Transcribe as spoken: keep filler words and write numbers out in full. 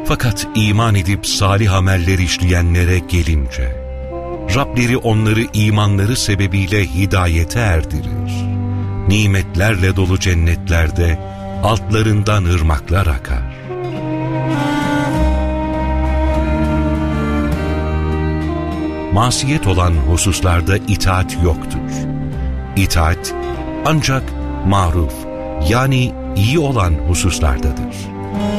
Fakat iman edip salih ameller işleyenlere gelince, Rableri onları imanları sebebiyle hidayete erdirir. Nimetlerle dolu cennetlerde altlarından ırmaklar akar. Masiyet olan hususlarda itaat yoktur. İtaat ancak maruf, yani iyi olan hususlardadır.